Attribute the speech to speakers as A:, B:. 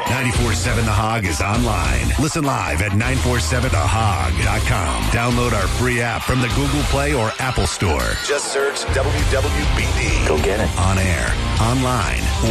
A: 94.7 The Hog is online. Listen live at 947thehog.com. Download our free app from the Google Play or Apple Store. Just search WWBD.
B: Go get it.
A: On air, online,